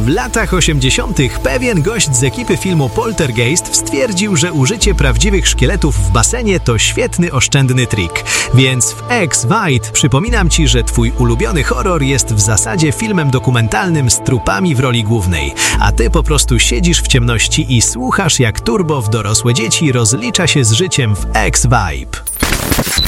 latach 80. pewien gość z ekipy filmu Poltergeist stwierdził, że użycie prawdziwych szkieletów w basenie to świetny, oszczędny trik. Więc w X-Wide przypominam Ci, że Twój ulubiony horror jest w zasadzie filmem dokumentalnym z trupami w roli głównej, a Ty po prostu siedzisz w ciemności i słuchasz, jak turbo w dorosłe dzieci rozlicza się z życiem w X-Vibe.